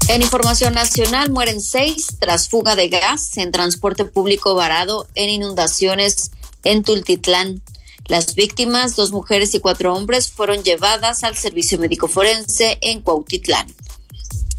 En información nacional, mueren 6 tras fuga de gas en transporte público varado en inundaciones en Tultitlán. Las víctimas, 2 mujeres y 4 hombres, fueron llevadas al servicio médico forense en Cuautitlán.